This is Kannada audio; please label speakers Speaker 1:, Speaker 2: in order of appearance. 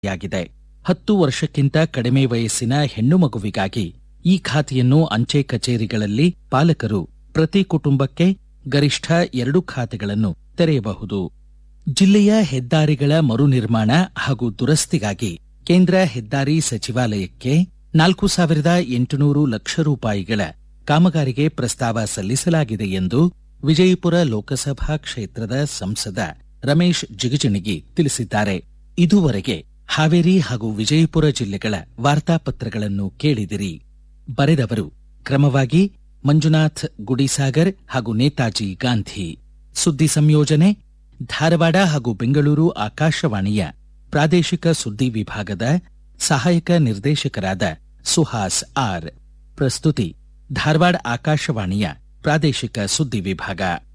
Speaker 1: ಜಾರಿಯಾಗಿದೆ. 10 ವರ್ಷಕ್ಕಿಂತ ಕಡಿಮೆ ವಯಸ್ಸಿನ ಹೆಣ್ಣು ಮಗುವಿಗಾಗಿ ಈ ಖಾತೆಯನ್ನು ಅಂಚೆ ಕಚೇರಿಗಳಲ್ಲಿ ಪಾಲಕರು ಪ್ರತಿ ಕುಟುಂಬಕ್ಕೆ ಗರಿಷ್ಠ 2 ಖಾತೆಗಳನ್ನು ತೆರೆಯಬಹುದು. ಜಿಲ್ಲೆಯ ಹೆದ್ದಾರಿಗಳ ಮರು ನಿರ್ಮಾಣ ಹಾಗೂ ದುರಸ್ತಿಗಾಗಿ ಕೇಂದ್ರ ಹೆದ್ದಾರಿ ಸಚಿವಾಲಯಕ್ಕೆ 4,800 ಲಕ್ಷ ರೂಪಾಯಿಗಳ ಕಾಮಗಾರಿಗೆ ಪ್ರಸ್ತಾವ ಸಲ್ಲಿಸಲಾಗಿದೆ ಎಂದು ವಿಜಯಪುರ ಲೋಕಸಭಾ ಕ್ಷೇತ್ರದ ಸಂಸದ ರಮೇಶ್ ಜಿಗಜಿಣಗಿ ತಿಳಿಸಿದ್ದಾರೆ. ಇದುವರೆಗೆ ಹಾವೇರಿ ಹಾಗೂ ವಿಜಯಪುರ ಜಿಲ್ಲೆಗಳ ವಾರ್ತಾಪತ್ರಗಳನ್ನು ಕೇಳಿದಿರಿ. ಬರೆದವರು ಕ್ರಮವಾಗಿ ಮಂಜುನಾಥ್ ಗುಡಿಸಾಗರ್ ಹಾಗೂ ನೇತಾಜಿ ಗಾಂಧಿ. ಸುದ್ದಿ ಸಂಯೋಜನೆ ಧಾರವಾಡ ಹಾಗೂ ಬೆಂಗಳೂರು ಆಕಾಶವಾಣಿಯ ಪ್ರಾದೇಶಿಕ ಸುದ್ದಿ ವಿಭಾಗದ ಸಹಾಯಕ ನಿರ್ದೇಶಕರಾದ ಸುಹಾಸ್ ಆರ್. ಪ್ರಸ್ತುತಿ ಧಾರವಾಡ ಆಕಾಶವಾಣಿಯ ಪ್ರಾದೇಶಿಕ ಸುದ್ದಿ ವಿಭಾಗ.